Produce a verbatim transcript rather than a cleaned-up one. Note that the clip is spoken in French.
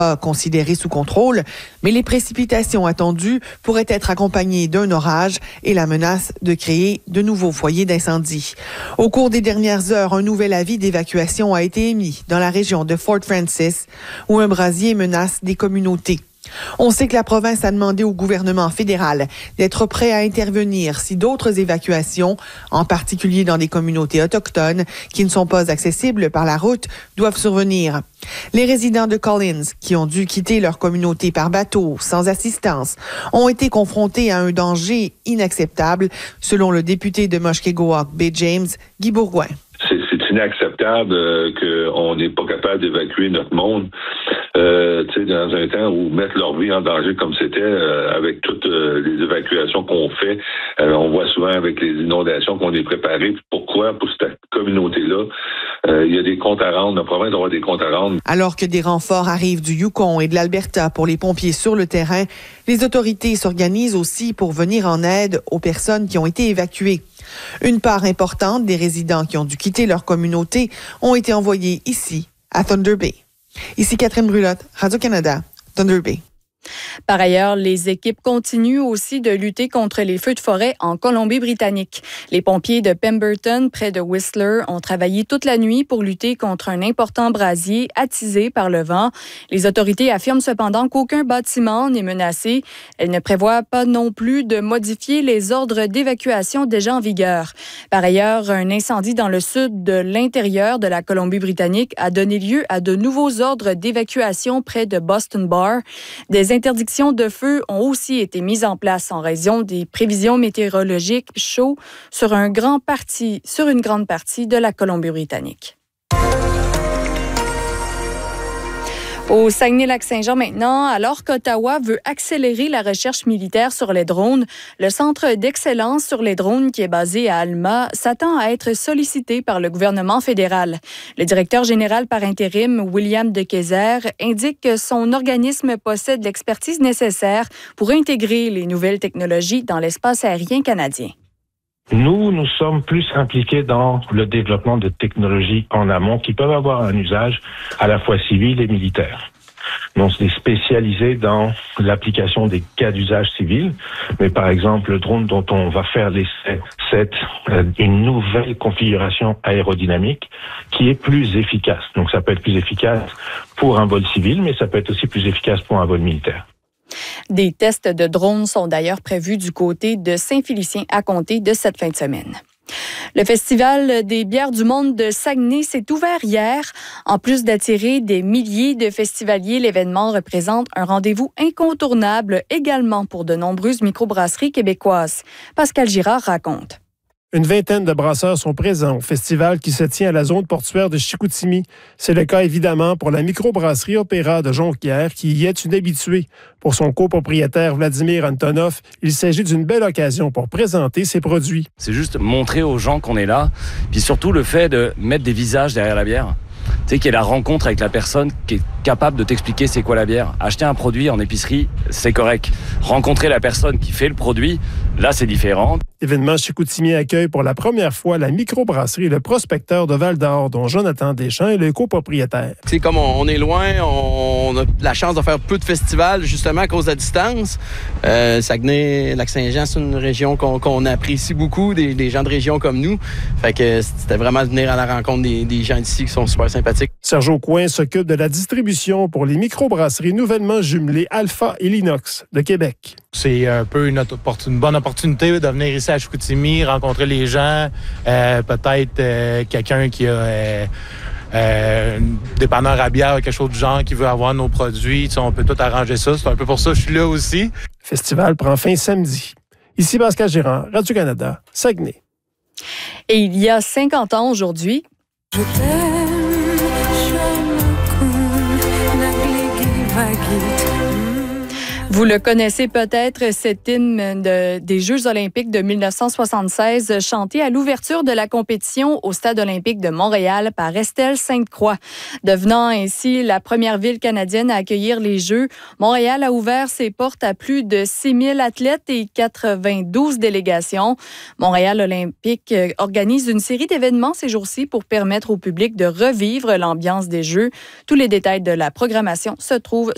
considéré sous contrôle, mais les précipitations attendues pourraient être accompagnées d'un orage et la menace de créer de nouveaux foyers d'incendie. Au cours des dernières heures, un nouvel avis d'évacuation a été émis dans la région de Fort Frances, où un brasier menace des communautés. On sait que la province a demandé au gouvernement fédéral d'être prêt à intervenir si d'autres évacuations, en particulier dans des communautés autochtones qui ne sont pas accessibles par la route, doivent survenir. Les résidents de Collins, qui ont dû quitter leur communauté par bateau, sans assistance, ont été confrontés à un danger inacceptable, selon le député de Mushkegowuk Bay James, Guy Bourgouin. C'est, c'est inacceptable euh, qu'on n'est pas capable d'évacuer notre monde. Euh, tu sais, dans un temps où mettre leur vie en danger comme c'était, euh, avec toutes euh, les évacuations qu'on fait, euh, on voit souvent avec les inondations qu'on est préparé. Pourquoi? Pour cette communauté-là, euh, il y a des comptes à rendre. La province doit avoir des comptes à rendre. Alors que des renforts arrivent du Yukon et de l'Alberta pour les pompiers sur le terrain, les autorités s'organisent aussi pour venir en aide aux personnes qui ont été évacuées. Une part importante des résidents qui ont dû quitter leur communauté ont été envoyés ici, à Thunder Bay. Ici Catherine Brulotte, Radio-Canada, Thunder Bay. Par ailleurs, les équipes continuent aussi de lutter contre les feux de forêt en Colombie-Britannique. Les pompiers de Pemberton, près de Whistler, ont travaillé toute la nuit pour lutter contre un important brasier attisé par le vent. Les autorités affirment cependant qu'aucun bâtiment n'est menacé. Elles ne prévoient pas non plus de modifier les ordres d'évacuation déjà en vigueur. Par ailleurs, un incendie dans le sud de l'intérieur de la Colombie-Britannique a donné lieu à de nouveaux ordres d'évacuation près de Boston Bar. Des interdictions de feu ont aussi été mises en place en raison des prévisions météorologiques chaudes sur, un grand parti, sur une grande partie de la Colombie-Britannique. Au Saguenay-Lac-Saint-Jean maintenant, alors qu'Ottawa veut accélérer la recherche militaire sur les drones, le Centre d'excellence sur les drones qui est basé à Alma s'attend à être sollicité par le gouvernement fédéral. Le directeur général par intérim, William De Keyser, indique que son organisme possède l'expertise nécessaire pour intégrer les nouvelles technologies dans l'espace aérien canadien. Nous, nous sommes plus impliqués dans le développement de technologies en amont qui peuvent avoir un usage à la fois civil et militaire. Nous, on s'est spécialisé dans l'application des cas d'usage civil, mais par exemple, le drone dont on va faire l'essai, c'est une nouvelle configuration aérodynamique qui est plus efficace. Donc, ça peut être plus efficace pour un vol civil, mais ça peut être aussi plus efficace pour un vol militaire. Des tests de drones sont d'ailleurs prévus du côté de Saint-Félicien à compter de cette fin de semaine. Le Festival des bières du monde de Saguenay s'est ouvert hier. En plus d'attirer des milliers de festivaliers, l'événement représente un rendez-vous incontournable également pour de nombreuses microbrasseries québécoises. Pascal Girard raconte. Une vingtaine de brasseurs sont présents au festival qui se tient à la zone portuaire de Chicoutimi. C'est le cas évidemment pour la microbrasserie Opéra de Jonquière qui y est une habituée. Pour son copropriétaire Vladimir Antonov, il s'agit d'une belle occasion pour présenter ses produits. C'est juste montrer aux gens qu'on est là, puis surtout le fait de mettre des visages derrière la bière. Tu sais, qu'il y ait la rencontre avec la personne qui est capable de t'expliquer c'est quoi la bière. Acheter un produit en épicerie, c'est correct. Rencontrer la personne qui fait le produit, là, c'est différent. L'événement Chicoutimi accueille pour la première fois la microbrasserie Le Prospecteur de Val-d'Or, dont Jonathan Deschamps est le copropriétaire. C'est comme on est loin, on a la chance de faire peu de festivals, justement à cause de la distance. Euh, Saguenay, Lac-Saint-Jean, c'est une région qu'on, qu'on apprécie beaucoup, des, des gens de région comme nous. Fait que c'était vraiment de venir à la rencontre des, des gens d'ici qui sont super sympathiques. Serge Aucoin s'occupe de la distribution pour les microbrasseries nouvellement jumelées Alpha et Linox de Québec. C'est un peu une, une bonne opportunité de venir ici à Chicoutimi, rencontrer les gens, euh, peut-être euh, quelqu'un qui a euh, euh, un dépanneur à bière, quelque chose du genre, qui veut avoir nos produits. Tu sais, on peut tout arranger ça. C'est un peu pour ça que je suis là aussi. Le festival prend fin samedi. Ici Pascal Girard, Radio-Canada, Saguenay. Et il y a cinquante ans aujourd'hui, je t'aime, je me coule, la Vous le connaissez peut-être, cet hymne de, des Jeux olympiques de dix-neuf cent soixante-seize, chanté à l'ouverture de la compétition au Stade olympique de Montréal par Estelle Sainte-Croix. Devenant ainsi la première ville canadienne à accueillir les Jeux, Montréal a ouvert ses portes à plus de six mille athlètes et quatre-vingt-douze délégations. Montréal Olympique organise une série d'événements ces jours-ci pour permettre au public de revivre l'ambiance des Jeux. Tous les détails de la programmation se trouvent